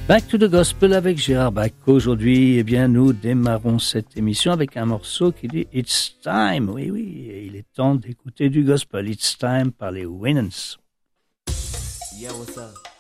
Back to the Gospel avec Gérard Bach. Aujourd'hui, eh bien, nous démarrons cette émission avec un morceau qui dit It's Time. Oui, oui, il est temps d'écouter du gospel. It's Time par les Winans. Yeah, what's up?